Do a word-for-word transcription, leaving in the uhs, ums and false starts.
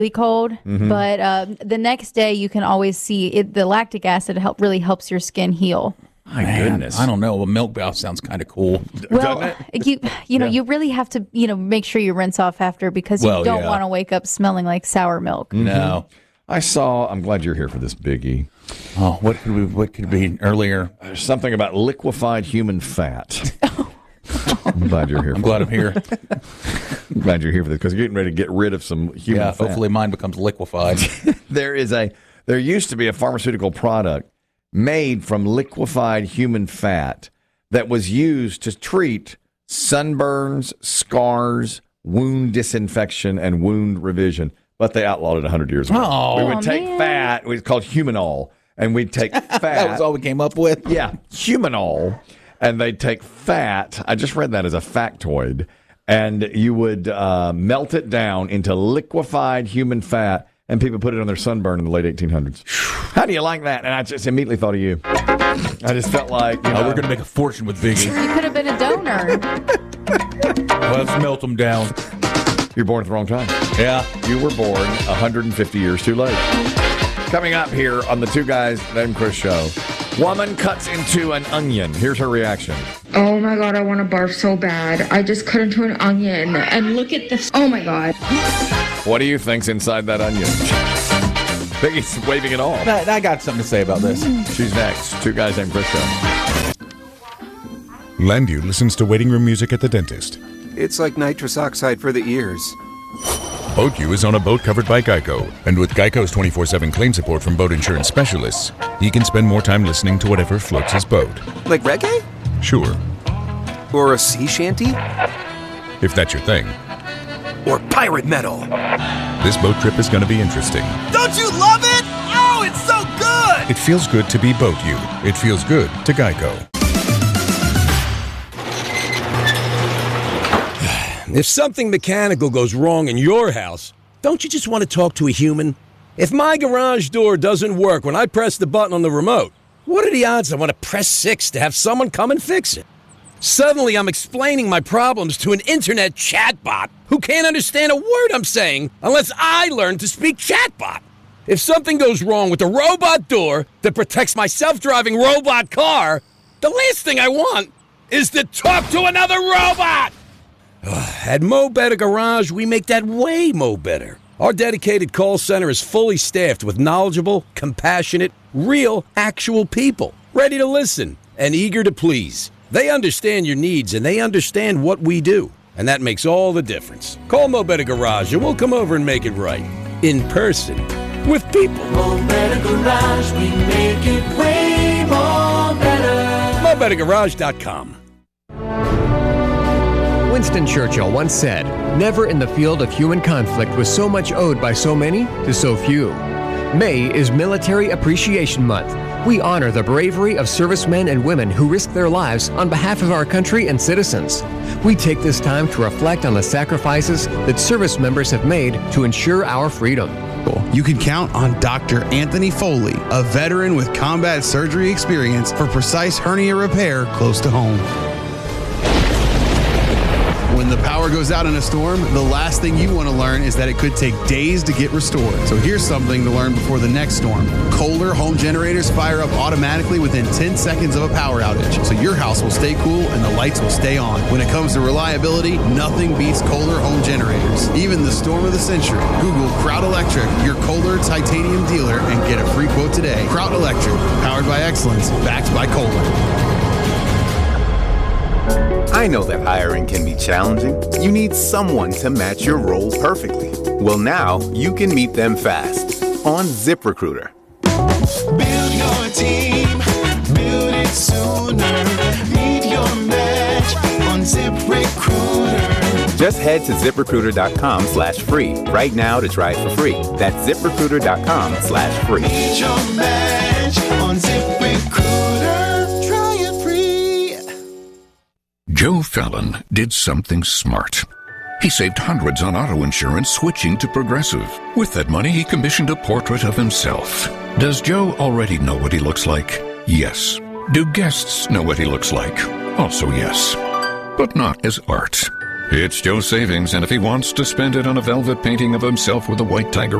cold, mm-hmm. but uh, the next day you can always see it, the lactic acid help really helps your skin heal. My Man, goodness, I don't know. Well, milk bath sounds kind of cool. Well, you you know yeah. you really have to you know make sure you rinse off after because well, you don't yeah. want to wake up smelling like sour milk. Mm-hmm. No, I saw. I'm glad you're here for this, Biggie. Oh, what could we? What could be earlier? There's something about liquefied human fat. I'm glad you're here. I'm for glad it. I'm here. I'm glad you're here for this because you're getting ready to get rid of some human yeah, fat. Hopefully, mine becomes liquefied. there is a. There used to be a pharmaceutical product made from liquefied human fat that was used to treat sunburns, scars, wound disinfection, and wound revision. But they outlawed it one hundred years ago. Oh, we would take man. fat. It was called humanol. And we'd take fat. That was all we came up with? Yeah, humanol. And they'd take fat. I just read that as a factoid. And you would uh, melt it down into liquefied human fat. And people put it on their sunburn in the late eighteen hundreds. How do you like that? And I just immediately thought of you. I just felt like, you know, oh, we're going to make a fortune with Biggie. You could have been a donor. Let's melt them down. You're born at the wrong time. Yeah. You were born one hundred fifty years too late. Coming up here on the Two Guys Named Chris show, woman cuts into an onion. Here's her reaction. Oh my God, I want to barf so bad. I just cut into an onion and look at this. Oh my God. What do you think's inside that onion? Biggie's waving it off. I, I got something to say about this. She's next. Two Guys Named Chris show. Landu listens to waiting room music at the dentist. It's like nitrous oxide for the ears. BoatU is on a boat covered by Geico, and with Geico's twenty-four seven claim support from boat insurance specialists, he can spend more time listening to whatever floats his boat. Like reggae? Sure. Or a sea shanty? If that's your thing. Or pirate metal. This boat trip is going to be interesting. Don't you love it? Oh, it's so good! It feels good to be BoatU. It feels good to Geico. If something mechanical goes wrong in your house, don't you just want to talk to a human? If my garage door doesn't work when I press the button on the remote, what are the odds I want to press six to have someone come and fix it? Suddenly, I'm explaining my problems to an internet chatbot who can't understand a word I'm saying unless I learn to speak chatbot. If something goes wrong with the robot door that protects my self-driving robot car, the last thing I want is to talk to another robot! At Mo Better Garage, we make that way mo better. Our dedicated call center is fully staffed with knowledgeable, compassionate, real, actual people, ready to listen and eager to please. They understand your needs and they understand what we do, and that makes all the difference. Call Mo Better Garage and we'll come over and make it right. In person. With people. Mo Better Garage, we make it way more better. Mo Better Garage dot com. Winston Churchill once said, "Never in the field of human conflict was so much owed by so many to so few." May is Military Appreciation Month. We honor the bravery of servicemen and women who risk their lives on behalf of our country and citizens. We take this time to reflect on the sacrifices that service members have made to ensure our freedom. You can count on Doctor Anthony Foley, a veteran with combat surgery experience, for precise hernia repair close to home. When the power goes out in a storm, the last thing you want to learn is that it could take days to get restored. So here's something to learn before the next storm. Kohler home generators fire up automatically within ten seconds of a power outage, so your house will stay cool and the lights will stay on. When it comes to reliability, nothing beats Kohler home generators. Even the storm of the century. Google Kraut Electric, your Kohler titanium dealer, and get a free quote today. Kraut Electric, powered by excellence, backed by Kohler. I know that hiring can be challenging. You need someone to match your role perfectly. Well, now you can meet them fast on ZipRecruiter. Build your team, build it sooner. Meet your match on ZipRecruiter. Just head to ZipRecruiter.com slash free right now to try it for free. That's ZipRecruiter.com slash free. Meet your match on ZipRecruiter. Try it free. Joe Fallon did something smart. He saved hundreds on auto insurance switching to Progressive. With that money, he commissioned a portrait of himself. Does Joe already know what he looks like? Yes. Do guests know what he looks like? Also yes. But not as art. It's Joe's savings, and if he wants to spend it on a velvet painting of himself with a white tiger